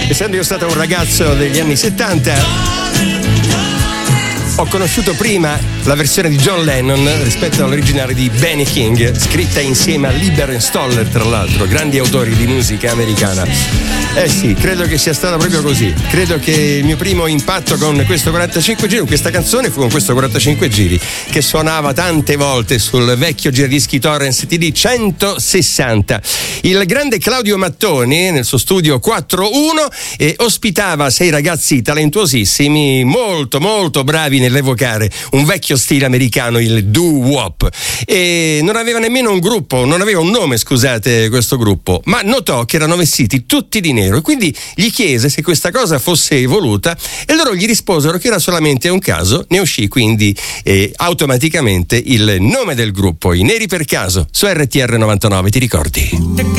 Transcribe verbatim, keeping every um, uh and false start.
Essendo io stato un ragazzo degli anni settanta, ho conosciuto prima la versione di John Lennon rispetto all'originale di Benny King, scritta insieme a Lee Barenstoller, tra l'altro, grandi autori di musica americana. Eh sì, credo che sia stato proprio così. Credo che il mio primo impatto con questo quarantacinque giri, con questa canzone, fu con questo quarantacinque giri che suonava tante volte sul vecchio giradischi Torrens T D centosessanta. Il grande Claudio Mattoni, nel suo studio quattro uno, eh, ospitava sei ragazzi talentuosissimi, molto molto bravi nell'evocare un vecchio stile americano, il doo-wop, e non aveva nemmeno un gruppo, non aveva un nome, scusate, questo gruppo, ma notò che erano vestiti tutti di nero e quindi gli chiese se questa cosa fosse evoluta e loro gli risposero che era solamente un caso. Ne uscì quindi eh, automaticamente il nome del gruppo, i Neri per Caso, su R T R novantanove, ti ricordi?